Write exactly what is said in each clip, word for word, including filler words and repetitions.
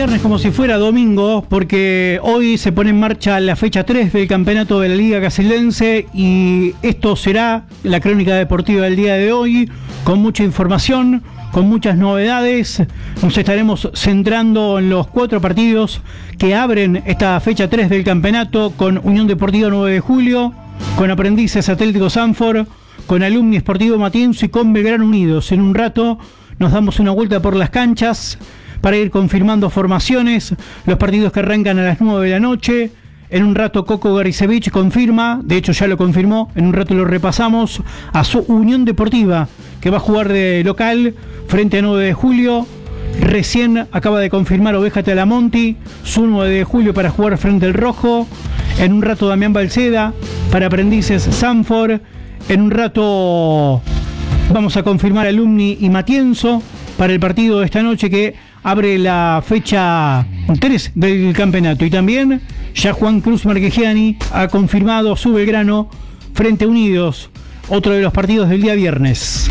viernes como si fuera domingo, porque hoy se pone en marcha la fecha tres del campeonato de la Liga Casildense y esto será la crónica deportiva del día de hoy, con mucha información, con muchas novedades. Nos estaremos centrando en los cuatro partidos que abren esta fecha tres del campeonato, con Unión Deportiva nueve de julio, con Aprendices Atlético Sanford, con Alumni Sportivo Matienzo y con Belgrano Unidos. En un rato nos damos una vuelta por las canchas para ir confirmando formaciones, los partidos que arrancan a las nueve de la noche. En un rato Coco Garicevich confirma, de hecho ya lo confirmó, en un rato lo repasamos, a su Unión Deportiva, que va a jugar de local frente a nueve de julio. Recién acaba de confirmar Oveja Talamonti, su nueve de julio para jugar frente al Rojo. En un rato Damián Balceda para Aprendices Sanford. En un rato vamos a confirmar Alumni y Matienzo para el partido de esta noche que abre la fecha tres del campeonato. Y también ya Juan Cruz Marquegiani ha confirmado su Belgrano frente a Unidos, otro de los partidos del día viernes.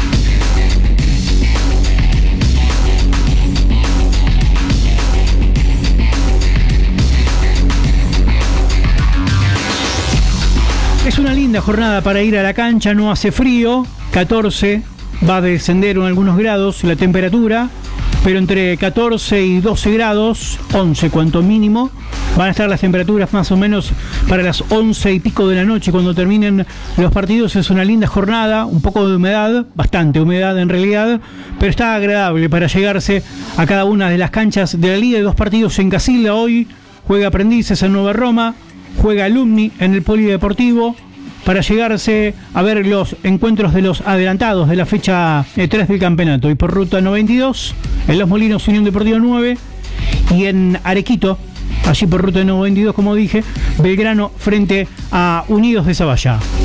Es una linda jornada para ir a la cancha, no hace frío, catorce, va a descender en algunos grados la temperatura, pero entre catorce y doce grados, once cuanto mínimo, van a estar las temperaturas más o menos para las once y pico de la noche cuando terminen los partidos. Es una linda jornada, un poco de humedad, bastante humedad en realidad, pero está agradable para llegarse a cada una de las canchas de la liga. Hay dos partidos en Casilda hoy, juega Aprendices en Nueva Roma, juega Alumni en el Polideportivo, para llegarse a ver los encuentros de los adelantados de la fecha tres del campeonato. Y por ruta noventa y dos, en Los Molinos, Unión Deportiva nueve, y en Arequito, allí por ruta noventa y dos, como dije, Belgrano frente a Unidos de Zavalla.